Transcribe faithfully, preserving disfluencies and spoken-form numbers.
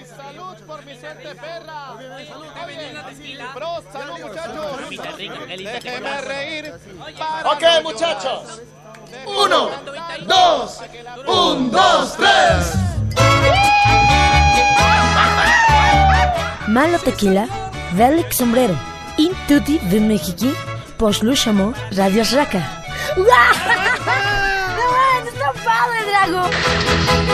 Salud por mi suerte, perra. Bros, salud, muchachos. Déjeme reír. Ok, muchachos. Uno, dos, un, dos, tres. Malo tequila, velik sombrero. In tutti v Mexiki poslušamo Radio Žaka. Wow, to je padle, Drago.